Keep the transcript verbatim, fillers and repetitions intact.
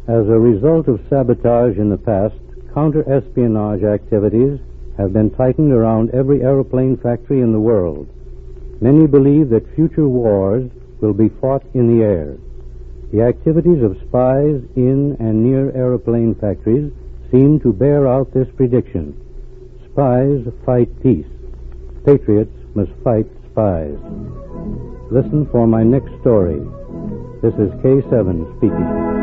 As a result of sabotage in the past, counter-espionage activities have been tightened around every aeroplane factory in the world. Many believe that future wars will be fought in the air. The activities of spies in and near aeroplane factories seem to bear out this prediction. Spies fight peace. Patriots must fight spies. Listen for my next story. This is K seven speaking.